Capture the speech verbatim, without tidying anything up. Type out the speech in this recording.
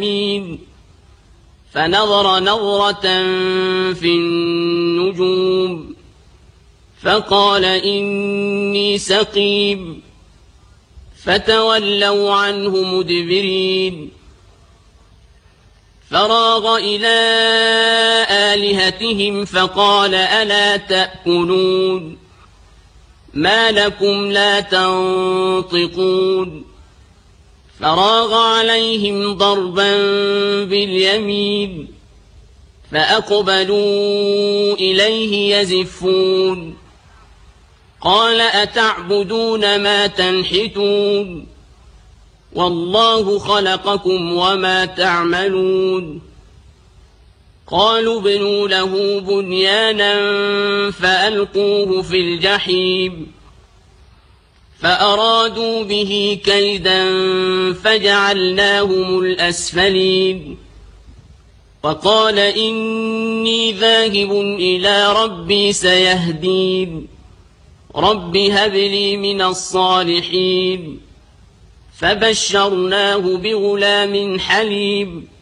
فنظر نظرة في النجوم فقال إني سقيم فتولوا عنه مدبرين فراغ إلى آلهتهم فقال ألا تأكلون ما لكم لا تنطقون فراغ عليهم ضربا باليمين فأقبلوا إليه يزفون قال أتعبدون ما تنحتون والله خلقكم وما تعملون قالوا ابنوا له بنيانا فألقوه في الجحيم فأرادوا به كيدا فجعلناهم الأسفلين وقال إني ذاهب إلى ربي سيهدين رب هب لي من الصالحين فبشرناه بغلام حليم